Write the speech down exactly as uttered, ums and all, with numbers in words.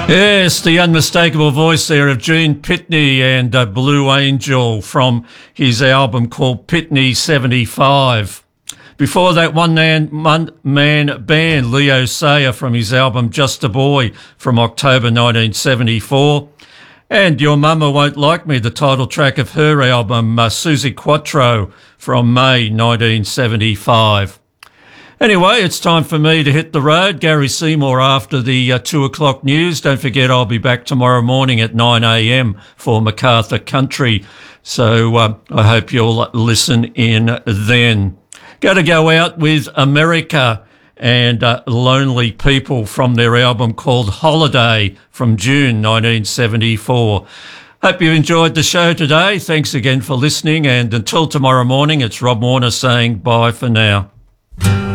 Yes, the unmistakable voice there of Gene Pitney and uh, Blue Angel from his album called Pitney seventy-five. Before that, one man, one man band, Leo Sayer, from his album Just a Boy from October nineteen seventy-four. And Your Mama Won't Like Me, the title track of her album, uh, Susie Quattro from May nineteen seventy-five. Anyway, it's time for me to hit the road. Gary Seymour after the uh, two o'clock news. Don't forget, I'll be back tomorrow morning at nine a.m. for MacArthur Country. So uh, I hope you'll listen in then. Got to go out with America and uh, Lonely People from their album called Holiday from June nineteen seventy-four. Hope you enjoyed the show today. Thanks again for listening. And until tomorrow morning, it's Rob Warner saying bye for now.